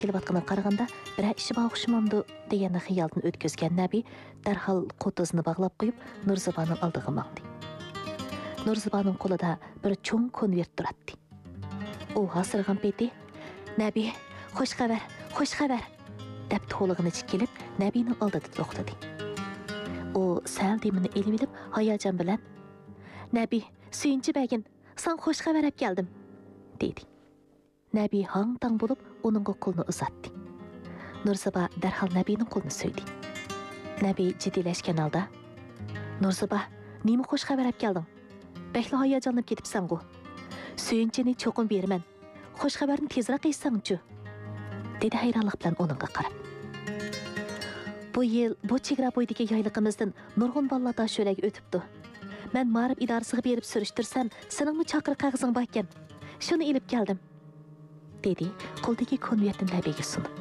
kelayotganına qaraganda bir ishi bor o'xshamamdi degan xiyoldan o'tkazgan Nabi darhol qo'tizini bog'lab qo'yib Nurzibaning oldiga mangdi. Nurzibaning qo'lida bir cho'ng konvert turardi. U hasirg'an peti Nabi, xush xabar deb to'lig'ini kelib Nabining oldida to'xtadi. U sal demini elib olib hayajon bilan Nabi, suyunchi bagin, san xush xabar olib keldim dedi. Nabi hang-tang bo'lib uningga qo'lni uzatdi. Nurziba darhol Nabining qo'lini so'ydi. Nabi jiddiyleşken holda Nurziba, nima xush xabar olib kelding? Bekli hayajonlanib ketibsan-ku. Suyunchini cho'qim beraman. Xush xabarni tezroq aytsang-chu, dedi hayronlik bilan uningga qarab. Bu yil bu chegara bo'yidagi yayliqimizdan nurg'un bolalar toshyo'laga o'tibdi. Men ma'rif idorasiga berib surishtirsam, seningmi chaqiriq qog'ozing bor ekan. Shuni ilib keldim, dedi qo'ldagi konvertni Nabiga sunib.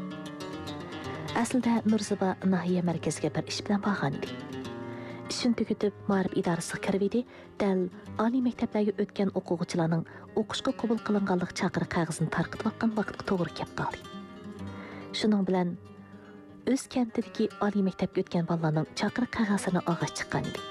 Aslida Nurziba nahiya markaziga bir ish bilan borgan edi. Ishini tugatib, ma'rif idorasiga kirib edi. Dal oliy maktablarga o'tgan o'quvchilarning o'qishga qabul qilinganlik chaqiriq qog'ozini tarqatayotgan vaqtga to'g'ri kelib qoldi. Shuning bilan o'z kentidagi oliy maktabga o'tgan bolalarning chaqiriq qog'ozini olg'ash chiqqan edi.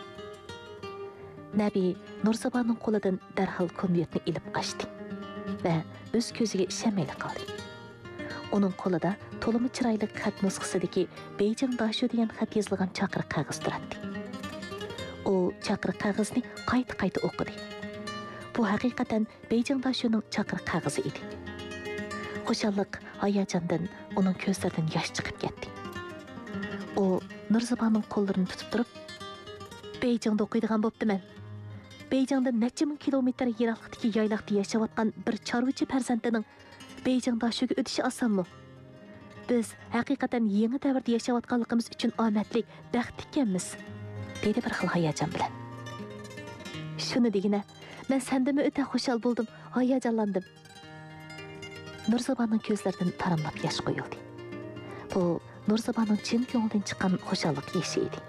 Nabi Nurzibaning qo'lidan darhol konvertni ilib ochdi va o'z ko'ziga ishonmay qoldi. Uning qo'lida to'limi chiroyli xat nusxasidagi Beijing Dashu degan xat yozilgan chaqiriq qog'oz turardi. U chaqiriq qog'ozni qayta o'qidi. Bu haqiqatan Beijing Dashuning chaqiriq qog'ozi edi. Xushallik, hayajondan uning ko'zlaridan yosh chiqib ketdi. U Nurzibaning qo'llarini tutib turib, Beijingda o'qiydigan bo'ptiman. Beijingda necha ming kilometr yiroqlikdagi yayloqda yashayotgan bir chorvachi farzandining Beijing Dashuga o'tishi osonmi? Biz haqiqatan yangi davrda yashayotganligimiz uchun omadli, baxtli ekanmiz, dedi bir xil hayajon bilan. Shuni degina, men sendimi o'ta xushal bo'ldim, hayajonlandim. Nurzibaning ko'zlaridan taramlab yosh qo'yildi. Bu Nurzibaning chin ko'ngildan chiqqan xushallik yoshi edi.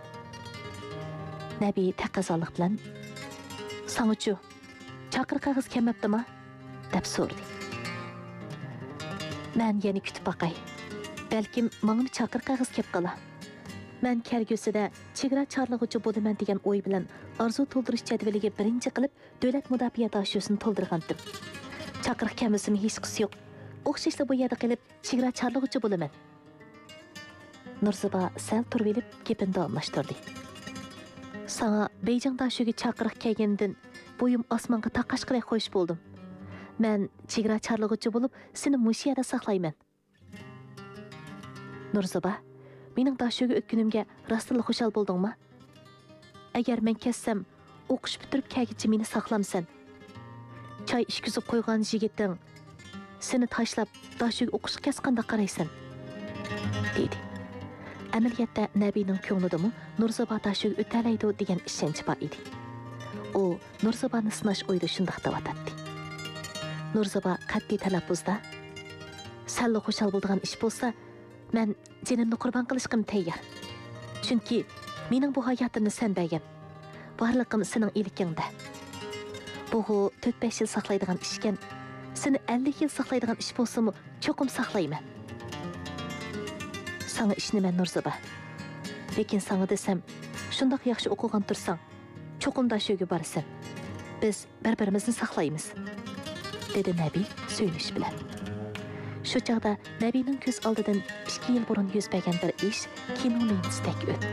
Nabi taqozolik bilan "Sanga-chu, chaqiriq qog'oz kelmabdimi?" deb so'radi. "Men yana kutib boqay. Balkim menga chaqiriq qog'oz kelib qolar. Men kelgusida chegara chorlig'uchi bo'laman degan o'y bilan orzu to'ldirish jadvaliga birinchi qilib davlat mudofaa dashusini to'ldirgandim. Chaqiriq kelmasimi hech qisi yo'q. O'xshashla bu yerda qilib chegara chorlig'uchi bo'laman." Nurziba sal turib olib gapini davomlashtirdi. "Sana Beijing Dashuga chaqiriq kelgandan bo'yim osmonga taqashqidek xo'sh bo'ldim. Men chegara chorlig'uchi bo'lib, seni mush yerda saqlayman." Nurziba, mening Dashuga o'tgunimga rostla xushal bo'ldingmi? Agar men ketsam, o'qish bitirib kelguncha meni saqlamsan. Choy ishkizib qo'ygan yigiting seni tashlab Dashuga o'qishga ketganda qaraysan, dedi. Amaliyotda Nabining ko'nglidami Nurziba Dashuga o'talaydi degan ishonch bor edi. U Nurzibani sinash o'yida shunday deyotdi. Nurziba qat'iy talaffuzda, "Salla xushal bo'ladigan ish bo'lsa, men jinimni qurbon qilishim tayyor. Chunki mening bu hayotimni sen bergan. Borliqim sening ilikingda. Bu 4-5 yil saqlaydigan ish ekan. Seni 50 yil saqlaydigan ish bo'lsa-mu, cho'qim saqlayman. Sana ishni men Nurziba. Lekin sana desam, shundoq yaxshi o'qigan tursang, cho'qim Dashuga borsan. Biz bir-birimizni saqlaymiz", dedi Nabi suyunish bilan. Shu chaqda Nabining ko'z oldidan 2 yil burun yuz bergan bir ish kinoning istak o'tdi.